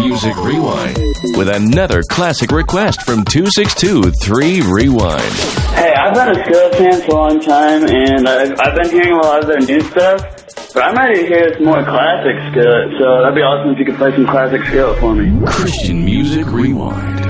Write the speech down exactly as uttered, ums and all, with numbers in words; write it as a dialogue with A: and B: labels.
A: Music Rewind with another classic request from two six two three Rewind.
B: Hey, I've been a Skillet fan for a long time, and I've, I've been hearing a lot of their new stuff, but I'm ready to hear some more classic Skillet, so that'd be awesome if you could play some classic Skillet for me.
A: Christian Music Rewind.